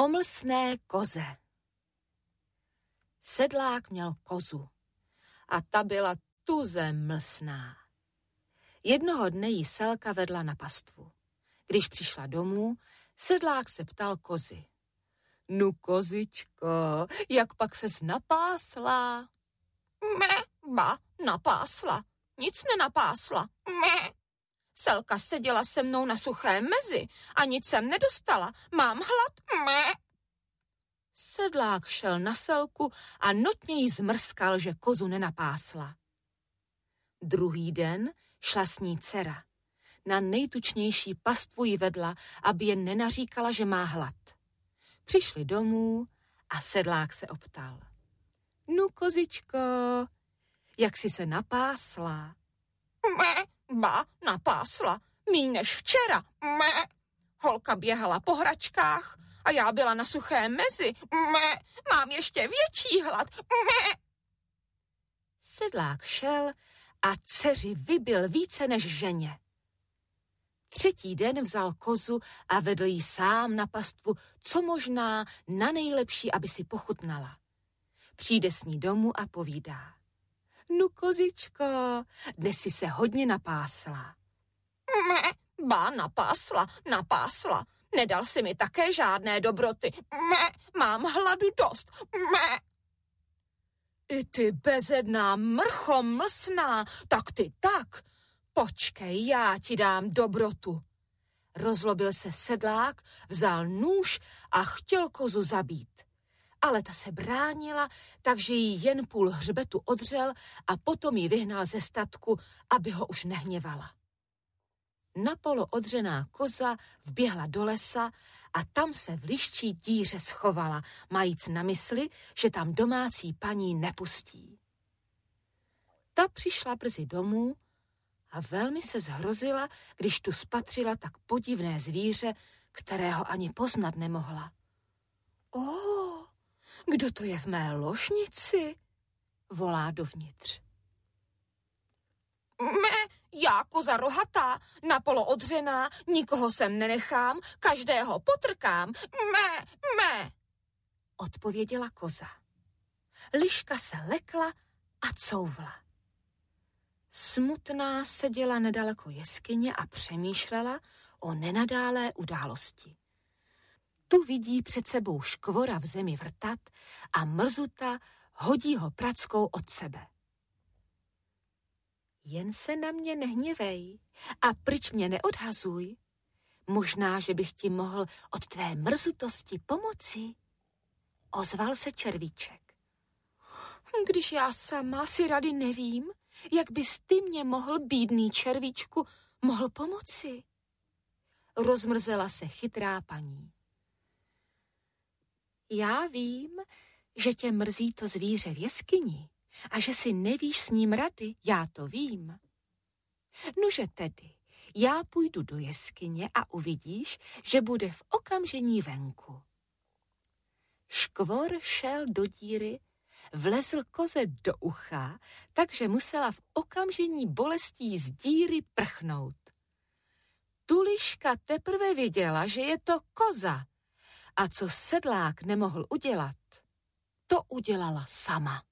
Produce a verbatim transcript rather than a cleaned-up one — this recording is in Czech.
mlsné koze. Sedlák měl kozu a ta byla tuze mlsná. Jednoho dne jí selka vedla na pastvu. Když přišla domů, sedlák se ptal kozy. Nu, kozičko, jak pak ses napásla? Mé, ba, napásla. Nic nenapásla. Mé. Selka seděla se mnou na suché mezi a nic jsem nedostala. Mám hlad. Mé. Sedlák šel na selku a notně jí zmrskal, že kozu nenapásla. Druhý den šla s ní dcera. Na nejtučnější pastvu ji vedla, aby jen nenaříkala, že má hlad. Přišli domů a sedlák se optal. Nu, kozičko, jak jsi se napásla? Mé, ba, napásla. Míň než včera. Mé. Holka běhala po hračkách a já byla na suché mezi. Mé. Mám ještě větší hlad. Mé. Sedlák šel a dceři vybil více než ženě. Třetí den vzal kozu a vedl jí sám na pastvu, co možná na nejlepší, aby si pochutnala. Přijde s ní domů a povídá. Nu, kozičko, dnes si se hodně napásla. Mé, ba, napásla, napásla. Nedal si mi také žádné dobroty. Mé, mám hladu dost. Mé. I ty bezedná mrcho mlsná, tak ty tak. Počkej, já ti dám dobrotu. Rozlobil se sedlák, vzal nůž a chtěl kozu zabít. Ale ta se bránila, takže jí jen půl hřbetu odřel a potom ji vyhnal ze statku, aby ho už nehněvala. Napolo odřená koza vběhla do lesa a tam se v liščí díře schovala, majíc na mysli, že tam domácí paní nepustí. Ta přišla brzy domů a velmi se zhrozila, když tu spatřila tak podivné zvíře, kterého ani poznat nemohla. Ó, kdo to je v mé ložnici? Volá dovnitř. Mé, já koza rohatá, napolo odřená, nikoho sem nenechám, každého potrkám. Mé, mé, odpověděla koza. Liška se lekla a couvla. Smutná seděla nedaleko jeskyně a přemýšlela o nenadálé události. Tu vidí před sebou škvora v zemi vrtat a mrzuta hodí ho prackou od sebe. Jen se na mě nehněvej a pryč mě neodhazuj. Možná, že bych ti mohl od tvé mrzutosti pomoci. Ozval se červíček. Když já sama si rady nevím, jak bys ty mě mohl, bídný červíčku, mohl pomoci? Rozmrzela se chytrá paní. Já vím, že tě mrzí to zvíře v jeskyni a že si nevíš s ním rady, já to vím. Nuže tedy, já půjdu do jeskyně a uvidíš, že bude v okamžení venku. Škvor šel do díry, vlezl koze do ucha, takže musela v okamžení bolestí z díry prchnout. Tuliška teprve věděla, že je to koza, a co sedlák nemohl udělat, to udělala sama.